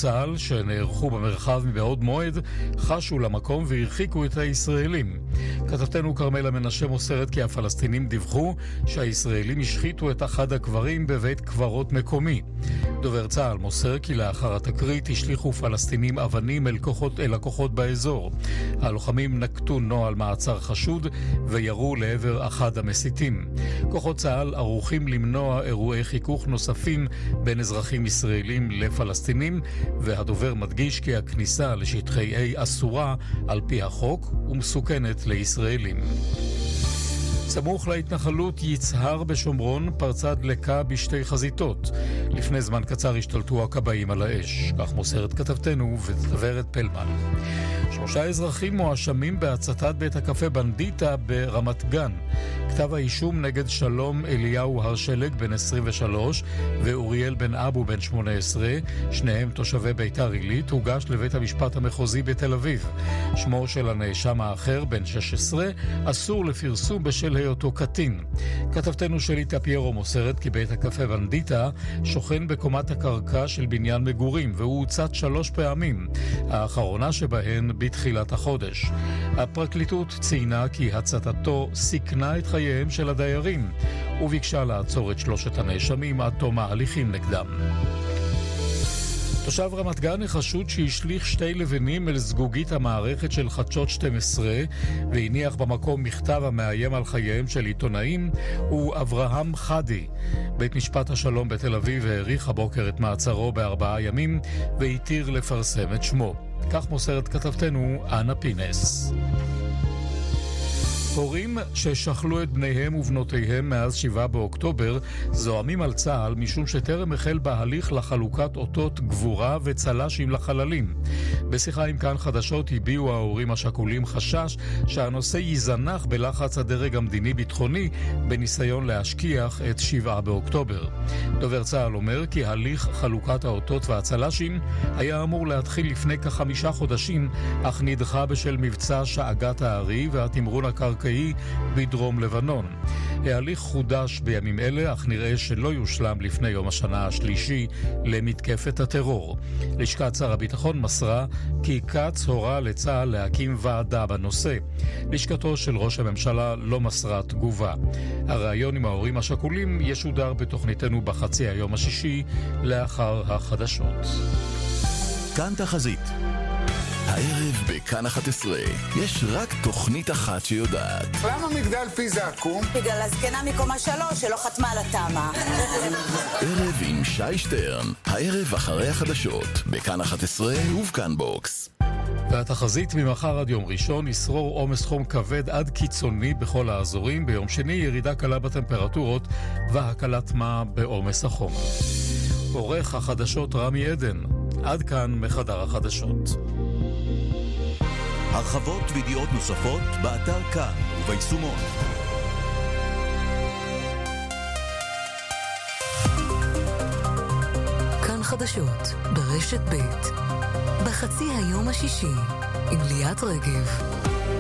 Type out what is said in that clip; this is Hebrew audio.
צה"ל שנערכו במרחב מבעוד מועד חשו למקום והרחיקו את הישראלים. כתבתנו קרמלה מנשה מוסרת כי הפלסטינים דיווחו שהישראלים השחיתו את אחד הקברים בבית קברות מקומי. דובר צה"ל מוסר כי לאחר התקרית השליחו פלסטינים אבנים אל הכוחות באזור. הלוחמים נקטו נוהל מעצר חשוד וירו לעבר אחד המסיתים. כוחות צה"ל ערוכים למנוע אירועי חיכוך נוספים בין אזרחים ישראלים לפלסטינים, והדובר מדגיש כי הכניסה לשטחי A אסורה על פי החוק ומסוכנת לישראלים. סמוך להתנחלות יצהר בשומרון פרצה דלקה בשתי חזיתות. לפני זמן קצר השתלטו הכבאים על האש. כך מוסרת כתבתנו ודברת פלמן. 3 אזרחים מואשמים בהצתת בית הקפה בנדיטה ברמת גן. כתב האישום נגד שלום אליהו הרשלג בן 23 ואוריאל בן אבו בן 18, שניהם תושבי ביתר עילית, הוגש לבית המשפט המחוזי בתל אביב. שמו של הנאשם האחר בן 16 אסור לפרסום בשל היותו קטין. כתבתנו שלי טפיירו מוסרת כי בית הקפה בנדיטה שוכן בקומת הקרקע של בניין מגורים והוא הוצת 3 פעמים, האחרונה שבהן בתחילת החודש. הפרקליטות ציינה כי הצתתו סיכנה את חייהם של הדיירים וביקשה לעצור את 3 הנאשמים עד תום ההליכים נגדם. תושב רמת גן החשוד שהשליך 2 לבנים אל זגוגית המערכת של חדשות 12 והניח במקום מכתב המאיים על חייהם של עיתונאים הוא אברהם חדי. בית משפט השלום בתל אביב העריך הבוקר את מעצרו ב4 ימים והתיר לפרסם את שמו. כך מוסרת כתבתנו אנה פינס. הורים ששכלו את בניהם ובנותיהם מאז 7 באוקטובר זועמים על צה"ל משום שטרם החל בהליך לחלוקת אותות גבורה וצל"שים לחללים. בשיחה עם כאן חדשות הביעו ההורים השכולים חשש שהנושא יזנח בלחץ הדרג המדיני-ביטחוני בניסיון להשכיח את 7 באוקטובר. דובר צה"ל אומר כי הליך חלוקת האותות והצל"שים היה אמור להתחיל לפני כ5 חודשים, אך נדחה בשל מבצע שאגת הארי והתמרון הקרקעי בדרום לבנון. ההליך חודש בימים אלה, אך נראה שלא יושלם לפני יום השנה השלישי למתקפת הטרור. לשכת שר הביטחון מסרה כי קץ הורה לצה"ל להקים ועדה בנושא. לשכתו של ראש הממשלה לא מסרה תגובה. הרעיון עם ההורים השכולים ישודר בתוכניתנו בחצי היום השישי לאחר החדשות. כאן תחזית. הערב בכאן 11 יש רק תוכנית אחת שיודעת. למה מגדל פיזה עקום? בגלל הזקנה מקומה 3 שלא חתמה על התאמה. ערב עם שי שטרן, הערב אחרי החדשות, בכאן 11 ובכאן בוקס. והתחזית ממחר עד יום ראשון ישרור עומס חום כבד עד קיצוני בכל האזורים. ביום שני ירידה קלה בטמפרטורות והקלת מה בעומס החום. עורך החדשות רמי עדן. עד כאן מחדר החדשות. הרחבות וידיעות נוספות באתר כאן וביישומון. כאן חדשות ברשת ב' בחצי היום השישי עם ליאת רגב.